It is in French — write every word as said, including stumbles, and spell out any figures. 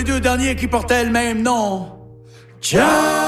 deux derniers qui portaient le même nom. Ciao.